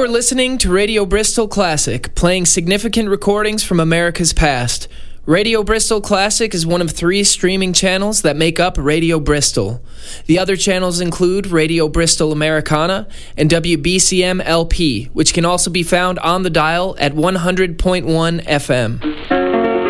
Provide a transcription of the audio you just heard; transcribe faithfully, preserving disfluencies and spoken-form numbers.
are listening to Radio Bristol Classic, playing significant recordings from America's past. Radio Bristol Classic is one of three streaming channels that make up Radio Bristol. The other channels include Radio Bristol Americana and W B C M L P, which can also be found on the dial at one hundred point one F M.